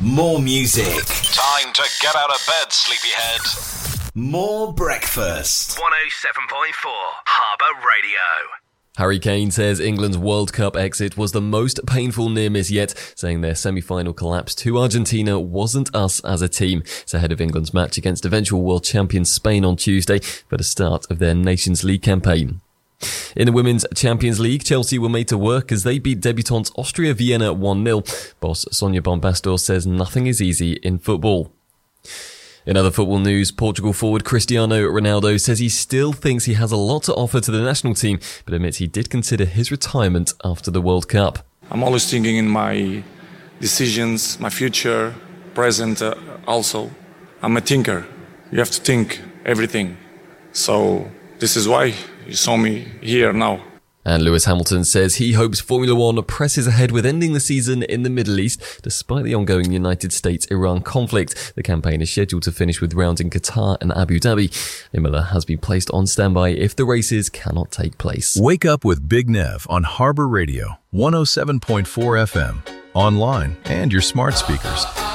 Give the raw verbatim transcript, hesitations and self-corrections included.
More music. Time to get out of bed, sleepyhead. More breakfast. one oh seven point four Harbour Radio. Harry Kane says England's World Cup exit was the most painful near-miss yet, saying their semi-final collapse to Argentina wasn't us as a team. It's ahead of England's match against eventual world champion Spain on Tuesday for the start of their Nations League campaign. In the Women's Champions League, Chelsea were made to work as they beat debutantes Austria Vienna one nil. Boss Sonia Bombastor says nothing is easy in football. In other football news, Portugal forward Cristiano Ronaldo says he still thinks he has a lot to offer to the national team, but admits he did consider his retirement after the World Cup. I'm always thinking in my decisions, my future, present uh, also. I'm a thinker. You have to think everything. So this is why you saw me here now. And Lewis Hamilton says he hopes Formula One presses ahead with ending the season in the Middle East, despite the ongoing United States-Iran conflict. The campaign is scheduled to finish with rounds in Qatar and Abu Dhabi. Imola has been placed on standby if the races cannot take place. Wake up with Big Nev on Harbour Radio, one oh seven point four F M, online and your smart speakers.